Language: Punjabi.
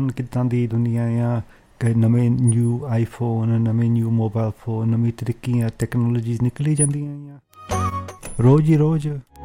ਹੁਣ ਕਿੱਦਾਂ ਦੀ ਦੁਨੀਆ ਆ, ਨਵੇਂ ਨਿਊ ਆਈਫੋਨ, ਨਵੇਂ ਨਿਊ ਮੋਬਾਇਲ ਫੋਨ, ਨਵੀਂ ਤਰੱਕੀਆਂ ਟੈਕਨੋਲੋਜੀਜ਼ ਨਿਕਲੀ ਜਾਂਦੀਆਂ ਆ ਰੋਜ਼ ਹੀ ਰੋਜ਼।